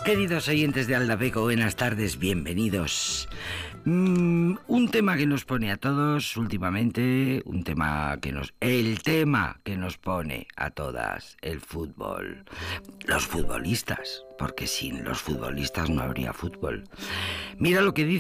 Queridos oyentes de Aldapeco, buenas tardes, bienvenidos. Un tema que nos pone a todos últimamente, el tema que nos pone a todas, el fútbol. Los futbolistas, porque sin los futbolistas no habría fútbol. Mira lo que dice